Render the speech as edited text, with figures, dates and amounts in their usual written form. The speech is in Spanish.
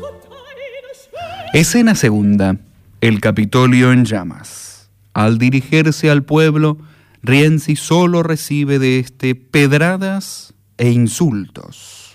Escena segunda. El Capitolio en llamas. Al dirigirse al pueblo, Rienzi solo recibe de este pedradas e insultos.